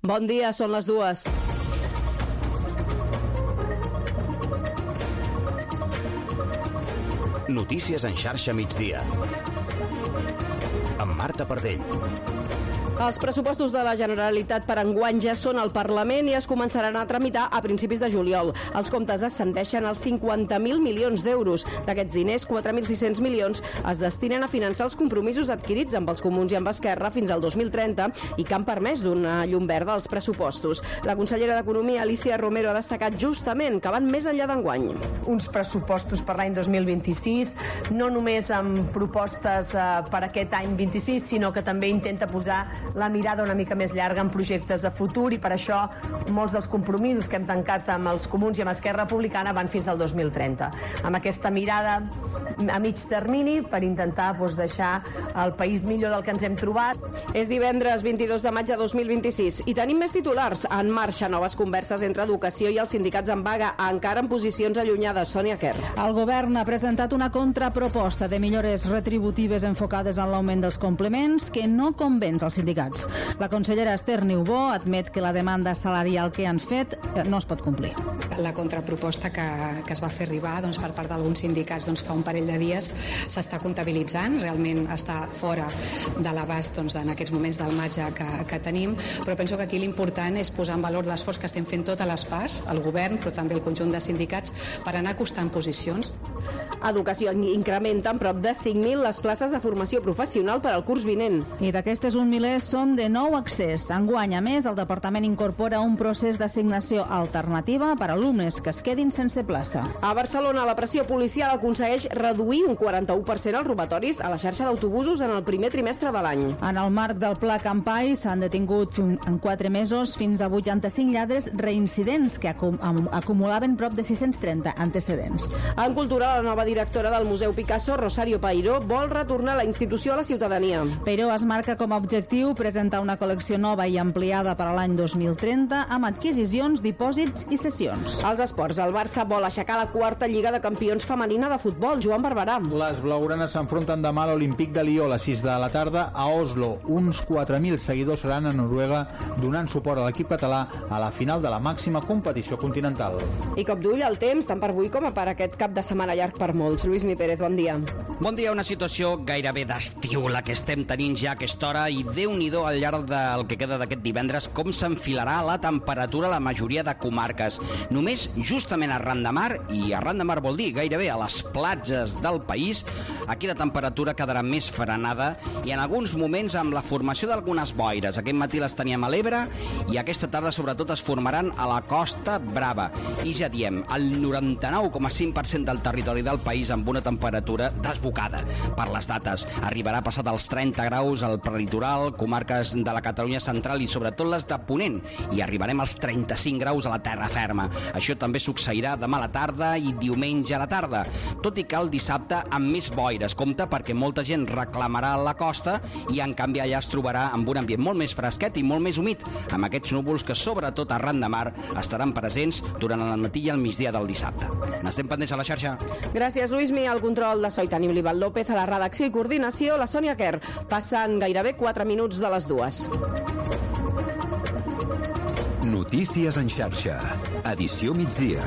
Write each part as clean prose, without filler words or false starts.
Bon dia, són les 2. Notícies en xarxa migdia. Amb Marta Pardell. Els pressupostos de la Generalitat per enguany ja són al Parlament i es començaran a tramitar a principis de juliol. Els comptes ascendeixen als 50.000 milions d'euros. D'aquests diners, 4.600 milions es destinen a finançar els compromisos adquirits amb els Comuns i amb Esquerra fins al 2030 i que han permès donar llum verda als pressupostos. La consellera d'Economia, Alicia Romero, ha destacat justament que van més enllà d'enguany. Uns pressupostos per l'any 2026, no només amb propostes per aquest any 26, sinó que també intenta posar la mirada una mica més llarga en projectes de futur, i per això molts dels compromisos que hem tancat amb els Comuns i amb Esquerra Republicana van fins al 2030. Amb aquesta mirada a mig termini per intentar deixar el país millor del que ens hem trobat. És divendres 22 de maig de 2026 i tenim més titulars. En marxa noves converses entre educació i els sindicats en vaga, encara en posicions allunyades. Sònia Quer. El govern ha presentat una contraproposta de millores retributives enfocades en l'augment dels complements que no convenç als sindicats. La consellera Esther Niubó admet que la demanda salarial que han fet no es pot complir. La contraproposta que es va fer arribar per part d'alguns sindicats fa un parell de dies s'està comptabilitzant, realment està fora de l'abast en aquests moments del marge que tenim, però penso que aquí l'important és posar en valor l'esforç que estem fent totes les parts, el govern però també el conjunt de sindicats, per anar acostant posicions. Educació incrementa en prop de 5.000 les places de formació professional per al curs vinent. I d'aquestes 1 miler són de nou accés. Enguany, a més, el departament incorpora un procés d'assignació alternativa per a alumnes que es quedin sense plaça. A Barcelona, la pressió policial aconsegueix reduir un 41% els robatoris a la xarxa d'autobusos en el primer trimestre de l'any. En el marc del Pla Campai s'han detingut en 4 mesos fins a 85 lladres reincidents que acumulaven prop de 630 antecedents. En cultura, la nova directora del Museu Picasso, Rosario Peiró, vol retornar la institució a la ciutadania. Peiró es marca com a objectiu presentar una col·lecció nova i ampliada per a l'any 2030 amb adquisicions, dipòsits i cessions. Als esports, el Barça vol aixecar la 4ª Lliga de Campions femenina de futbol. Joan Barberà. Les blaugranes s'enfronten demà a l'Olímpic de Lió a les 6 de la tarda a Oslo. Uns 4.000 seguidors seran a Noruega donant suport a l'equip català a la final de la màxima competició continental. I cop d'ull al temps, tant per avui com per aquest cap de setmana llarg per molts. Lluís Mi Pérez, bon dia. Bon dia, una situació gairebé d'estiu la que estem tenint ja a aquesta hora, i Déu-n'hi-do al llarg del que queda d'aquest divendres com s'enfilarà la temperatura a la majoria de comarques. Només justament arran de mar, i arran de mar vol dir gairebé a les platges del país, aquí la temperatura quedarà més frenada i en alguns moments amb la formació d'algunes boires. Aquest matí les teníem a l'Ebre i aquesta tarda sobretot es formaran a la Costa Brava. I ja diem, el 99,5% del territori del país amb una temperatura desbocada per les dates. Arribarà a passar dels 30 graus al prelitoral, comarques de la Catalunya central i sobretot les de Ponent, i arribarem als 35 graus a la terra ferma. Això també succeirà demà a la tarda i diumenge a la tarda, tot i que el dissabte amb més boires. Compte perquè molta gent reclamarà la costa i en canvi allà es trobarà amb un ambient molt més fresquet i molt més humit, amb aquests núvols que sobretot arran de mar estaran presents durant el matí i el migdia del dissabte. N'estem pendents a la xarxa. Gràcies, Lluís Mi. Al control de so i tenim l'Ivan López, a la redacció i coordinació la Sònia Quer. Passen gairebé 4 minuts de les 2. Notícies en xarxa. Edició migdia.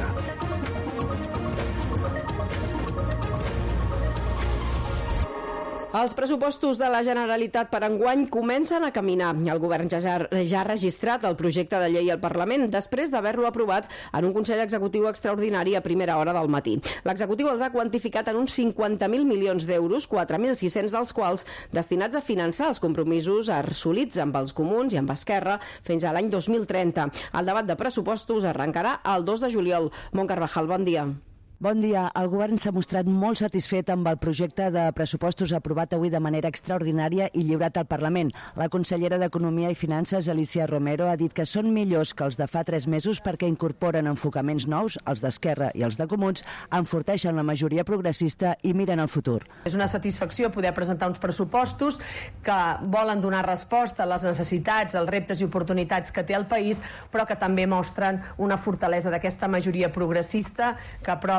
Els pressupostos de la Generalitat per enguany comencen a caminar. El govern ja ha registrat el projecte de llei al Parlament després d'haver-lo aprovat en un Consell Executiu extraordinari a primera hora del matí. L'executiu els ha quantificat en uns 50.000 milions d'euros, 4.600 dels quals destinats a finançar els compromisos assolits amb els Comuns i amb Esquerra fins a l'any 2030. El debat de pressupostos arrencarà el 2 de juliol. Mont Carvajal, bon dia. Bon dia. El govern s'ha mostrat molt satisfet amb el projecte de pressupostos aprovat avui de manera extraordinària i lliurat al Parlament. La consellera d'Economia i Finances, Alicia Romero, ha dit que són millors que els de fa 3 mesos perquè incorporen enfocaments nous, els d'Esquerra i els de Comuns, enforteixen la majoria progressista i miren al futur. És una satisfacció poder presentar uns pressupostos que volen donar resposta a les necessitats, als reptes i oportunitats que té el país, però que també mostren una fortalesa d'aquesta majoria progressista que aprova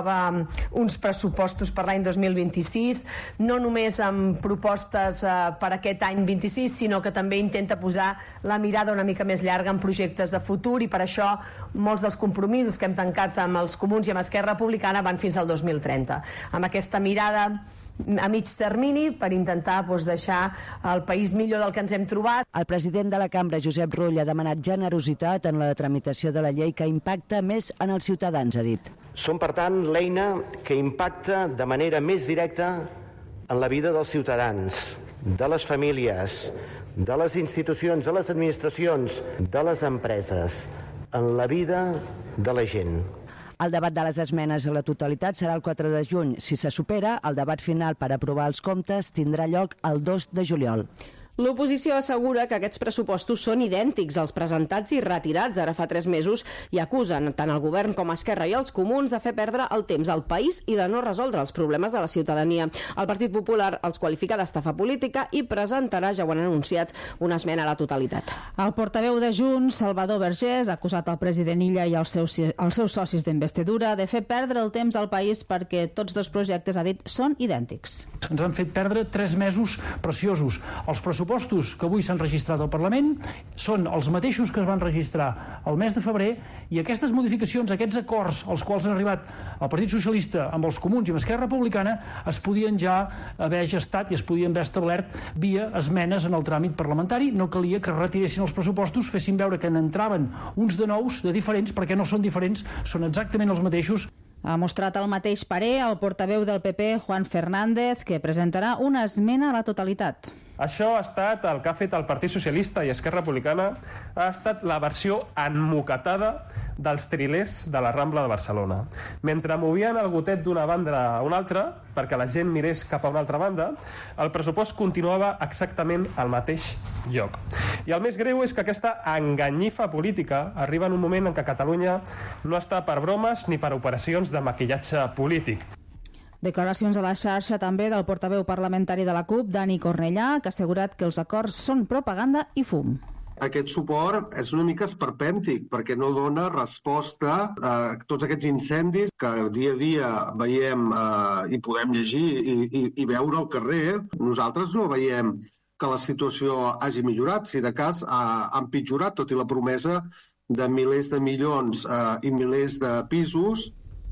aprova uns pressupostos per l'any 2026, no només amb propostes per aquest any 26, sinó que també intenta posar la mirada una mica més llarga en projectes de futur, i per això molts dels compromisos que hem tancat amb els comuns i amb Esquerra Republicana van fins al 2030. Amb aquesta mirada a mig termini per intentar deixar el país millor del que ens hem trobat. El president de la Cambra, Josep Rull, ha demanat generositat en la tramitació de la llei que impacta més en els ciutadans, ha dit. Som, per tant, l'eina que impacta de manera més directa en la vida dels ciutadans, de les famílies, de les institucions, de les administracions, de les empreses, en la vida de la gent. El debat de les esmenes a la totalitat serà el 4 de juny. Si se supera, el debat final per aprovar els comptes tindrà lloc el 2 de juliol. L'oposició assegura que aquests pressupostos són idèntics als presentats i retirats ara fa 3 mesos i acusen tant el govern com Esquerra i els comuns de fer perdre el temps al país i de no resoldre els problemes de la ciutadania. El Partit Popular els qualifica d'estafa política i presentarà, ja ho han anunciat, una esmena a la totalitat. El portaveu de Junts, Salvador Vergés, ha acusat el president Illa i els seus socis d'investidura de fer perdre el temps al país perquè tots dos projectes, ha dit, són idèntics. Ens han fet perdre 3 mesos preciosos. Els pressupostos que avui s'han registrat al Parlament són els mateixos que es van registrar el mes de febrer, i aquestes modificacions, aquests acords als quals han arribat el Partit Socialista amb els comuns i amb Esquerra Republicana es podien ja haver gestat i es podien haver establert via esmenes en el tràmit parlamentari. No calia que retiressin els pressupostos, fessin veure que n'entraven uns de nous, de diferents, perquè no són diferents, són exactament els mateixos. Ha mostrat el mateix parer el portaveu del PP, Juan Fernández, que presentarà una esmena a la totalitat. Això ha estat el que ha fet el Partit Socialista i Esquerra Republicana, ha estat la versió emmoquetada dels trilers de la Rambla de Barcelona. Mentre movien el gotet d'una banda a una altra, perquè la gent mirés cap a una altra banda, el pressupost continuava exactament al mateix lloc. I el més greu és que aquesta enganyifa política arriba en un moment en què Catalunya no està per bromes ni per operacions de maquillatge polític. Declaracions a la xarxa també del portaveu parlamentari de la CUP, Dani Cornellà, que ha assegurat que els acords són propaganda i fum. Aquest suport és una mica esperpèntic perquè no dona resposta a tots aquests incendis que dia a dia veiem i podem llegir i veure al carrer. Nosaltres no veiem que la situació hagi millorat, si de cas ha empitjorat, tot i la promesa de milers de milions i milers de pisos.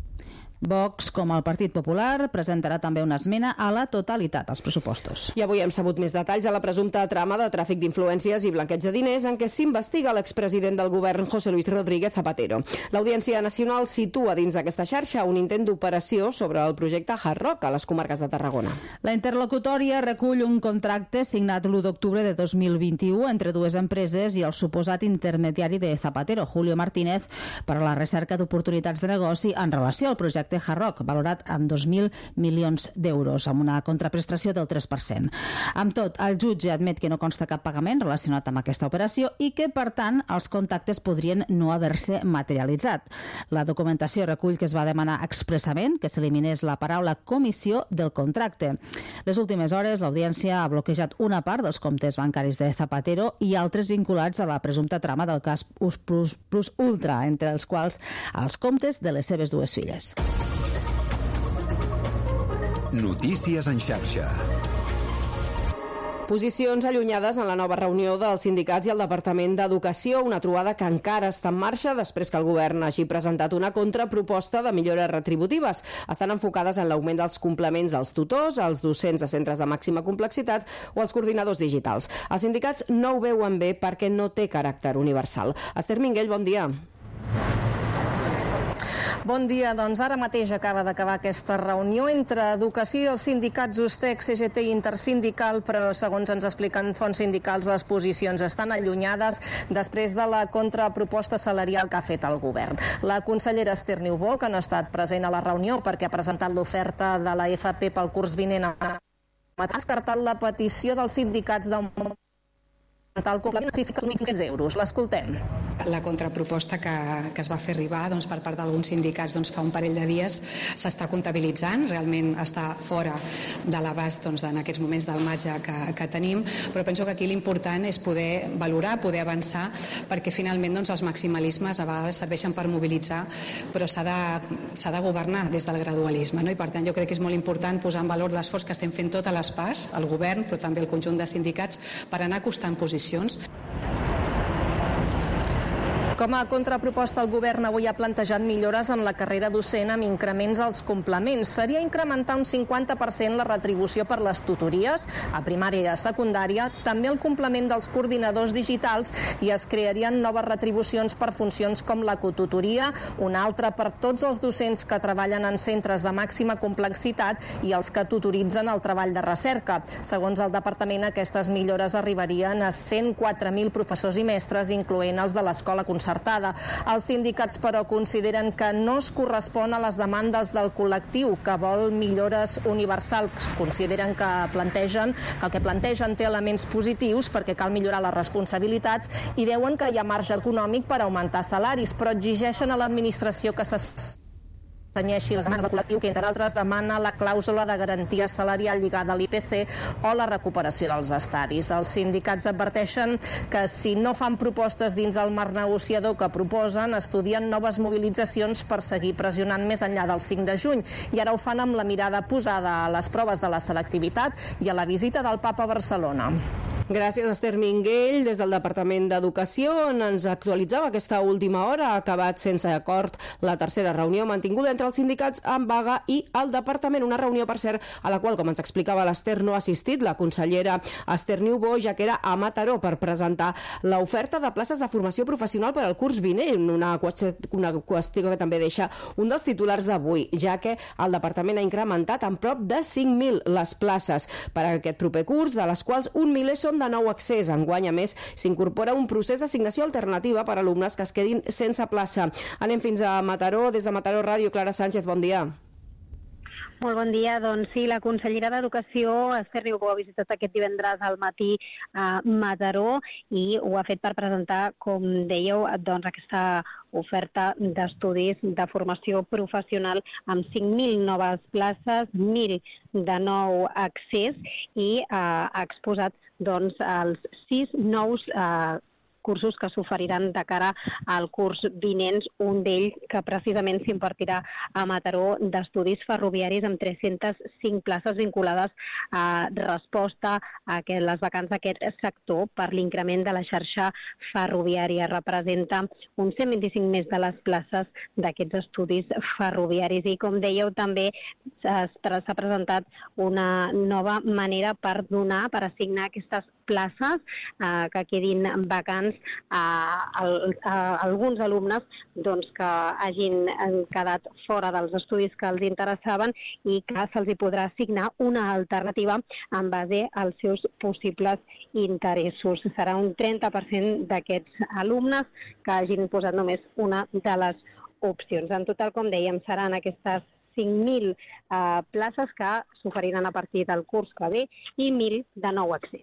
Vox, com el Partit Popular, presentarà també una esmena a la totalitat als pressupostos. I avui hem sabut més detalls de la presumpta trama de tràfic d'influències i blanqueig de diners en què s'investiga l'expresident del govern José Luis Rodríguez Zapatero. L'Audiència Nacional situa dins d'aquesta xarxa un intent d'operació sobre el projecte Hard Rock a les comarques de Tarragona. La interlocutòria recull un contracte signat l'1 d'octubre de 2021 entre dues empreses i el suposat intermediari de Zapatero, Julio Martínez, per a la recerca d'oportunitats de negoci en relació al projecte Hard Rock, valorat en 2.000 milions d'euros, amb una contraprestació del 3%. Amb tot, el jutge admet que no consta cap pagament relacionat amb aquesta operació i que, per tant, els contactes podrien no haver-se materialitzat. La documentació recull que es va demanar expressament que s'eliminés la paraula comissió del contracte. Les últimes hores, l'Audiència ha bloquejat una part dels comptes bancaris de Zapatero i altres vinculats a la presumpta trama del cas Plus Ultra, entre els quals els comptes de les seves dues filles. Notícies en xarxa. Posicions allunyades en la nova reunió dels sindicats i el Departament d'Educació, una trobada que encara està en marxa després que el govern hagi presentat una contraproposta de millores retributives. Estan enfocades en l'augment dels complements als tutors, als docents de centres de màxima complexitat o als coordinadors digitals. Els sindicats no ho veuen bé perquè no té caràcter universal. Esther Minguell, bon dia. Bon dia, doncs ara mateix acaba d'acabar aquesta reunió entre Educació i els sindicats USTEC, CGT i Intersindical, però segons ens expliquen fonts sindicals les posicions estan allunyades després de la contraproposta salarial que ha fet el govern. La consellera Esther Niubó, que no ha estat present a la reunió perquè ha presentat l'oferta de la FP pel curs vinent, ha descartat la petició dels sindicats d'augment el complement de 500 euros. L'escoltem. La contraproposta que es va fer arribar per part d'alguns sindicats fa un parell de dies s'està comptabilitzant, realment està fora de l'abast en aquests moments del marge que tenim, però penso que aquí l'important és poder valorar, poder avançar, perquè finalment els maximalismes a vegades serveixen per mobilitzar, però s'ha de governar des del gradualisme, no? I per tant jo crec que és molt important posar en valor l'esforç que estem fent totes les parts, el govern, però també el conjunt de sindicats, per anar acostant posicions. Com a contraproposta, el govern avui ha plantejat millores en la carrera docent amb increments als complements. Seria incrementar un 50% la retribució per les tutories, a primària i a secundària, també el complement dels coordinadors digitals i es crearien noves retribucions per funcions com la cotutoria, una altra per tots els docents que treballen en centres de màxima complexitat i els que tutoritzen el treball de recerca. Segons el departament, aquestes millores arribarien a 104.000 professors i mestres, incloent els de l'escola concertada. Els sindicats, però, consideren que no es correspon a les demandes del col·lectiu, que vol millores universals. Consideren que el que plantegen té elements positius perquè cal millorar les responsabilitats i veuen que hi ha marge econòmic per augmentar salaris, però exigeixen a l'administració que s'enyeixi les demandes del col·lectiu, que entre altres demana la clàusula de garantia salarial lligada a l'IPC o la recuperació dels estadis. Els sindicats adverteixen que si no fan propostes dins el marc negociador que proposen, estudien noves mobilitzacions per seguir pressionant més enllà del 5 de juny. I ara ho fan amb la mirada posada a les proves de la selectivitat i a la visita del Papa a Barcelona. Gràcies, Esther Minguell, des del Departament d'Educació, on ens actualitzava aquesta última hora. Ha acabat sense acord la tercera reunió mantinguda entre els sindicats en vaga i el Departament. Una reunió, per cert, a la qual, com ens explicava l'Esther, no ha assistit la consellera Esther Niubó, ja que era a Mataró per presentar l'oferta de places de formació professional per al curs vinent, una qüestió que també deixa un dels titulars d'avui, ja que el Departament ha incrementat en prop de 5.000 les places per a aquest proper curs, de les quals 1 miler són de nou accés. Enguany, a més, s'incorpora un procés d'assignació alternativa per a alumnes que es quedin sense plaça. Anem fins a Mataró. Des de Mataró Ràdio, Clara Sánchez, bon dia. Molt bon dia. Doncs sí, la consellera d'Educació, Esther Niubó, ha visitat aquest divendres al matí a Mataró i ho ha fet per presentar, com dèieu, aquesta oferta d'estudis de formació professional amb 5.000 noves places, 1.000 de nou accés i ha exposat els 6 nous cursos que s'oferiran de cara al curs vinent, un d'ells que precisament s'impartirà a Mataró d'estudis ferroviaris amb 305 places vinculades a resposta a les vacants d'aquest sector per l'increment de la xarxa ferroviària. Representa un 125 més de les places d'aquests estudis ferroviaris i, com dèieu, també s'ha presentat una nova manera per assignar aquestes places que quedin vacants a alguns alumnes que hagin quedat fora dels estudis que els interessaven i que se'ls podrà assignar una alternativa en base als seus possibles interessos. Serà un 30% d'aquests alumnes que hagin posat només una de les opcions. En total, com dèiem, seran aquestes 5.000 places que s'oferiran a partir del curs que ve i 1.000 de nou accés.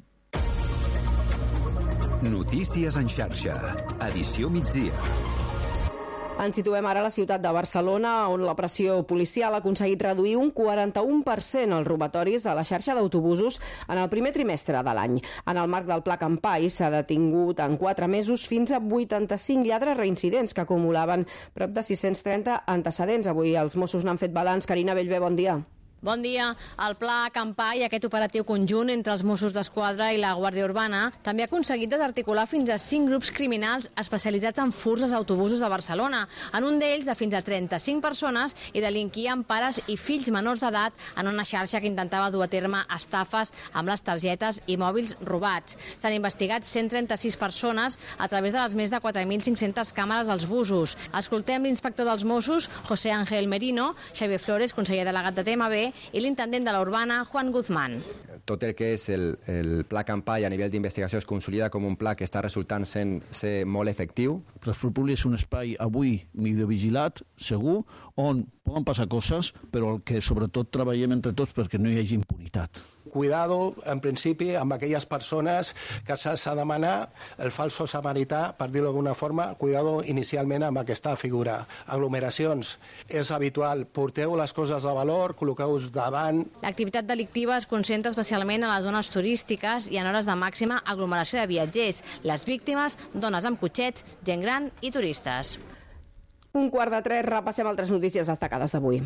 Notícies en xarxa. Edició migdia. Ens situem ara a la ciutat de Barcelona, on la pressió policial ha aconseguit reduir un 41% els robatoris a la xarxa d'autobusos en el primer trimestre de l'any. En el marc del Pla Campai s'ha detingut en 4 mesos fins a 85 lladres reincidents que acumulaven prop de 630 antecedents. Avui els Mossos n'han fet balanç. Carina Bellver, bon dia. Bon dia. El Pla Campai, aquest operatiu conjunt entre els Mossos d'Esquadra i la Guàrdia Urbana, també ha aconseguit desarticular fins a 5 grups criminals especialitzats en furts als autobusos de Barcelona. En un d'ells, de fins a 35 persones, i delinquien pares i fills menors d'edat en una xarxa que intentava dur a terme estafes amb les targetes i mòbils robats. S'han investigat 136 persones a través de les més de 4.500 càmeres dels busos. Escoltem l'inspector dels Mossos, José Ángel Merino, Xavier Flores, conseller delegat de TMB, i l'intendent de la Urbana, Juan Guzmán. Tot el que és el Pla Campai a nivell d'investigació es consolida com un pla que està resultant ser molt efectiu. Transport públic és un espai avui videovigilat, segur, on poden passar coses, però el que sobretot treballem entre tots perquè no hi hagi impunitat. Cuidado, en principi, amb aquelles persones que s'ha de demanar el falso samarità, per dir-ho d'alguna forma, cuidado inicialment amb aquesta figura. Aglomeracions, és habitual, porteu les coses de valor, col·loqueu-vos davant. L'activitat delictiva es concentra especialment a les zones turístiques i en hores de màxima aglomeració de viatgers. Les víctimes, dones amb cotxets, gent gran i turistes. 2:45, repassem altres notícies destacades d'avui.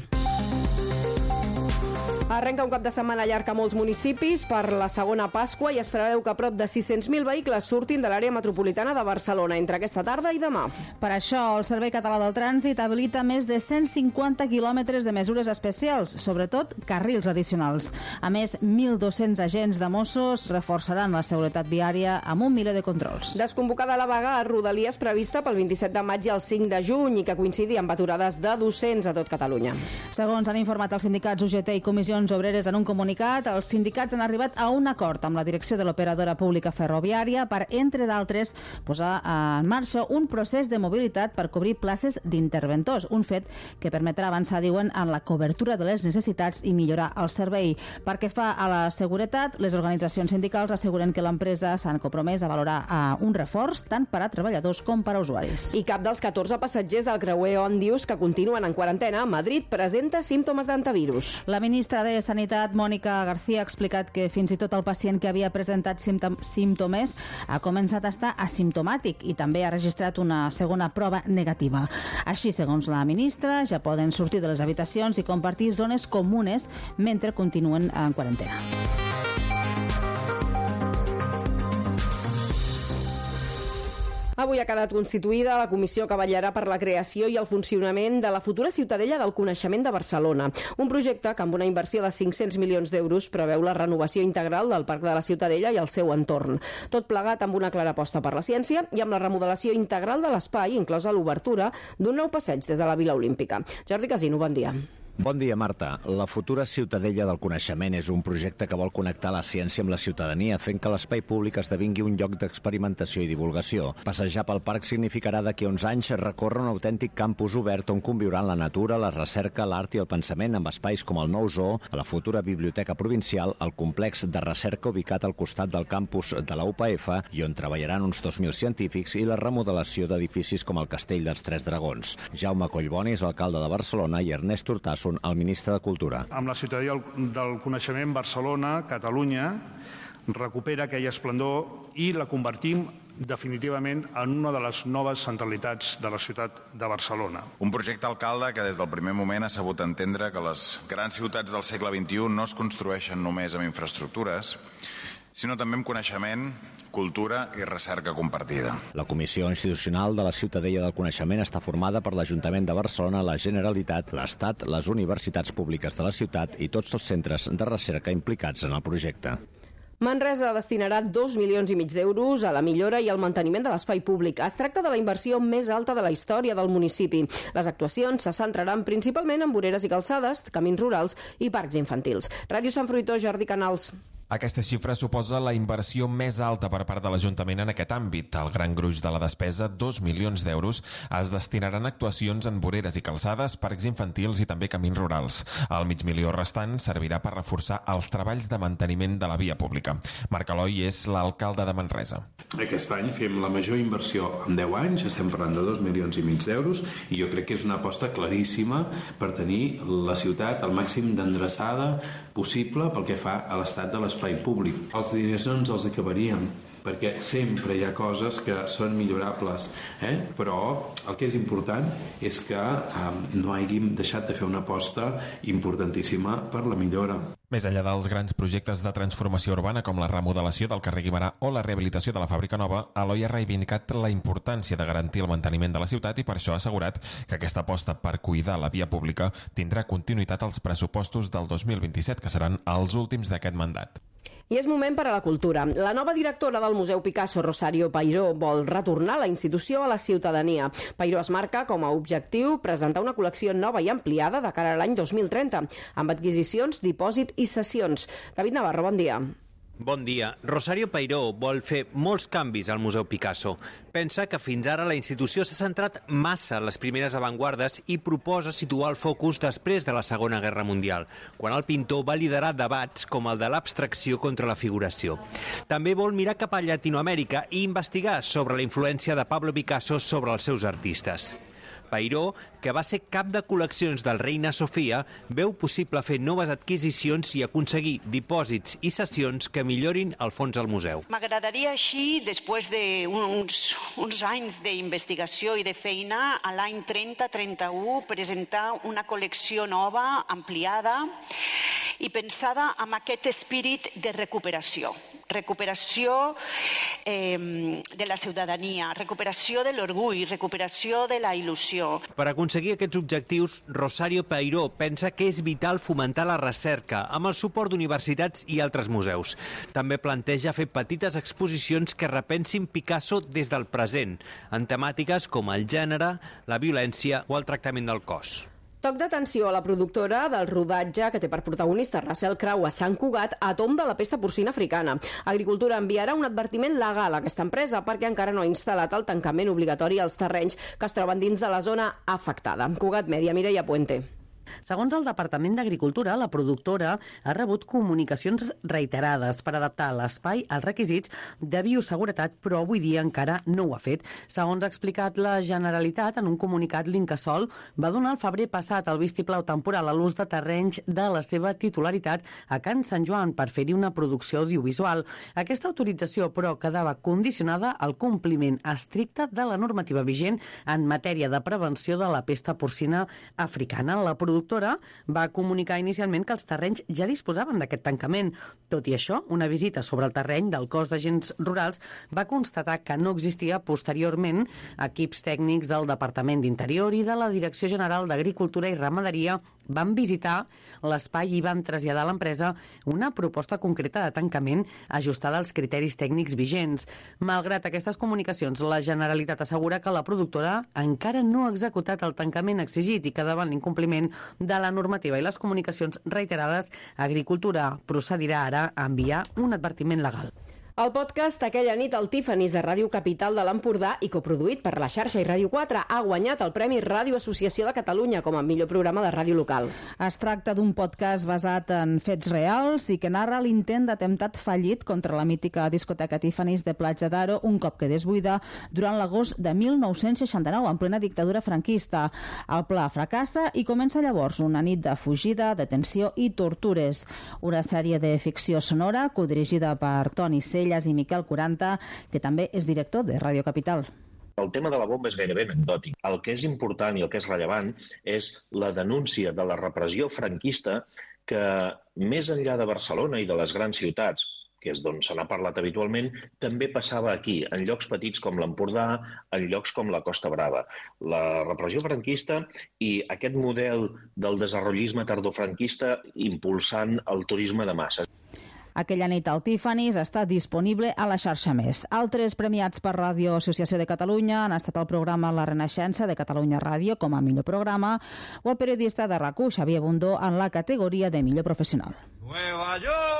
Arrenca un cap de setmana llarg a molts municipis per la segona Pasqua i es preveu que prop de 600.000 vehicles surtin de l'àrea metropolitana de Barcelona entre aquesta tarda i demà. Per això, el Servei Català del Trànsit habilita més de 150 quilòmetres de mesures especials, sobretot carrils addicionals. A més, 1.200 agents de Mossos reforçaran la seguretat viària amb un miler de controls. Desconvocada la vaga a Rodalies prevista pel 27 de maig i el 5 de juny i que coincidi amb aturades de docents a tot Catalunya. Segons han informat els sindicats UGT i Comissions Obreres en un comunicat, els sindicats han arribat a un acord amb la direcció de l'operadora pública ferroviària per, entre d'altres, posar en marxa un procés de mobilitat per cobrir places d'interventors, un fet que permetrà avançar, diuen, en la cobertura de les necessitats i millorar el servei. Perquè fa a la seguretat, les organitzacions sindicals asseguren que l'empresa s'han compromès a valorar un reforç tant per a treballadors com per a usuaris. I cap dels 14 passatgers del creuer Òndius que continuen en quarantena a Madrid presenta símptomes d'antivirus. La ministra de Sanitat, Mònica García, ha explicat que fins i tot el pacient que havia presentat símptomes ha començat a estar asimptomàtic i també ha registrat una segona prova negativa. Així, segons la ministra, ja poden sortir de les habitacions i compartir zones comunes mentre continuen en quarantena. Avui ha quedat constituïda la comissió que vetllarà per la creació i el funcionament de la futura Ciutadella del Coneixement de Barcelona. Un projecte que amb una inversió de 500 milions d'euros preveu la renovació integral del Parc de la Ciutadella i el seu entorn. Tot plegat amb una clara aposta per la ciència i amb la remodelació integral de l'espai, inclosa l'obertura d'un nou passeig des de la Vila Olímpica. Jordi Casino, bon dia. Bon dia, Marta. La futura Ciutadella del Coneixement és un projecte que vol connectar la ciència amb la ciutadania, fent que l'espai públic esdevingui un lloc d'experimentació i divulgació. Passejar pel parc significarà d'aquí a uns anys recórrer un autèntic campus obert on conviuran la natura, la recerca, l'art i el pensament amb espais com el nou zoo, a la futura Biblioteca Provincial, el complex de recerca ubicat al costat del campus de la UPF i on treballaran uns 2.000 científics i la remodelació d'edificis com el Castell dels Tres Dragons. Jaume Collboni és alcalde de Barcelona i Ernest Hurtado, el ministre de Cultura. Amb la Ciutadella del Coneixement, Barcelona, Catalunya, recupera aquell esplendor i la convertim definitivament en una de les noves centralitats de la ciutat de Barcelona. Un projecte, alcalde, que des del primer moment ha sabut entendre que les grans ciutats del segle XXI no es construeixen només amb infraestructures, sinó també amb coneixement, cultura i recerca compartida. La Comissió Institucional de la Ciutadella del Coneixement està formada per l'Ajuntament de Barcelona, la Generalitat, l'Estat, les universitats públiques de la ciutat i tots els centres de recerca implicats en el projecte. Manresa destinarà 2,5 milions d'euros a la millora i al manteniment de l'espai públic. Es tracta de la inversió més alta de la història del municipi. Les actuacions se centraran principalment en voreres i calçades, camins rurals i parcs infantils. Ràdio Sant Fruitós, Jordi Canals. Aquesta xifra suposa la inversió més alta per part de l'Ajuntament en aquest àmbit. El gran gruix de la despesa, 2 milions d'euros, es destinaran a actuacions en voreres i calçades, parcs infantils i també camins rurals. El mig milió restant servirà per reforçar els treballs de manteniment de la via pública. Marc Eloi és l'alcalde de Manresa. Aquest any fem la major inversió en 10 anys, estem parlant de 2,5 milions d'euros i jo crec que és una aposta claríssima per tenir la ciutat al màxim d'endreçada possible pel que fa a l'estat de l'espai públic. Els diners no ens els acabaríem, perquè sempre hi ha coses que són millorables, però el que és important és que no hàgim deixat de fer una aposta importantíssima per la millora. Més enllà dels grans projectes de transformació urbana com la remodelació del carrer Guimerà o la rehabilitació de la Fàbrica Nova, Eloi ha reivindicat la importància de garantir el manteniment de la ciutat i per això ha assegurat que aquesta aposta per cuidar la via pública tindrà continuïtat als pressupostos del 2027, que seran els últims d'aquest mandat. I és moment per a la cultura. La nova directora del Museu Picasso, Rosario Peiró, vol retornar la institució a la ciutadania. Peiró es marca com a objectiu presentar una col·lecció nova i ampliada de cara a l'any 2030, amb adquisicions, dipòsit i sessions. David Navarro, bon dia. Bon dia. Rosario Peiró vol fer molts canvis al Museu Picasso. Pensa que fins ara la institució s'ha centrat massa en les primeres avantguardes i proposa situar el focus després de la Segona Guerra Mundial, quan el pintor va liderar debats com el de l'abstracció contra la figuració. També vol mirar cap a Llatinoamèrica i investigar sobre la influència de Pablo Picasso sobre els seus artistes. Peiró, que va ser cap de col·leccions del Reina Sofia, veu possible fer noves adquisicions i aconseguir dipòsits i sessions que millorin el fons del museu. M'agradaria així, després d'uns anys d'investigació i de feina, a l'any 30-31 presentar una col·lecció nova, ampliada i pensada amb aquest espírit de recuperació. Recuperació de la ciutadania, recuperació de l'orgull, recuperació de la il·lusió. Per aconseguir aquests objectius, Rosario Peiró pensa que és vital fomentar la recerca amb el suport d'universitats i altres museus. També planteja fer petites exposicions que repensin Picasso des del present, en temàtiques com el gènere, la violència o el tractament del cos. Toc d'atenció a la productora del rodatge que té per protagonista Russell Crowe a Sant Cugat a tomb de la pesta porcina africana. Agricultura enviarà un advertiment legal a aquesta empresa perquè encara no ha instal·lat el tancament obligatori als terrenys que es troben dins de la zona afectada. Cugat Mèdia, Mireia Puente. Segons el Departament d'Agricultura, la productora ha rebut comunicacions reiterades per adaptar l'espai als requisits de bioseguretat, però avui dia encara no ho ha fet. Segons ha explicat la Generalitat, en un comunicat, l'Incasòl va donar el febrer passat el vistiplau temporal a l'ús de terrenys de la seva titularitat a Can Sant Joan per fer-hi una producció audiovisual. Aquesta autorització, però, quedava condicionada al compliment estricte de la normativa vigent en matèria de prevenció de la pesta porcina africana. La productora va comunicar inicialment que els terrenys ja disposaven d'aquest tancament. Tot i això, una visita sobre el terreny del cos d'agents rurals va constatar que no existia posteriorment. Equips tècnics del Departament d'Interior i de la Direcció General d'Agricultura i Ramaderia van visitar l'espai i van traslladar a l'empresa una proposta concreta de tancament ajustada als criteris tècnics vigents. Malgrat aquestes comunicacions, la Generalitat assegura que la productora encara no ha executat el tancament exigit i que davant l'incompliment de la normativa i les comunicacions reiterades, Agricultura procedirà ara a enviar un advertiment legal. El podcast Aquella nit al Tiffany's de Ràdio Capital de l'Empordà i coproduït per la xarxa i Ràdio 4 ha guanyat el Premi Ràdio Associació de Catalunya com a millor programa de ràdio local. Es tracta d'un podcast basat en fets reals i que narra l'intent d'atemptat fallit contra la mítica discoteca Tiffany's de Platja d'Aro un cop quedés buida durant l'agost de 1969, en plena dictadura franquista. El pla fracassa i comença llavors una nit de fugida, detenció i tortures. Una sèrie de ficció sonora codirigida per Toni Sell i Miquel Curanta, que també és director de Ràdio Capital. El tema de la bomba és gairebé anecdòtic. El que és important i el que és rellevant és la denúncia de la repressió franquista que, més enllà de Barcelona i de les grans ciutats, que és d'on se n'ha parlat habitualment, també passava aquí, en llocs petits com l'Empordà, en llocs com la Costa Brava. La repressió franquista i aquest model del desenvolupisme tardofranquista impulsant el turisme de masses. Aquella nit al Tiffany's està disponible a la xarxa Més. Altres premiats per Ràdio Associació de Catalunya han estat el programa La Renaixença de Catalunya Ràdio com a millor programa o el periodista de RAC1, Xavier Bundó, en la categoria de millor professional. Nueva York!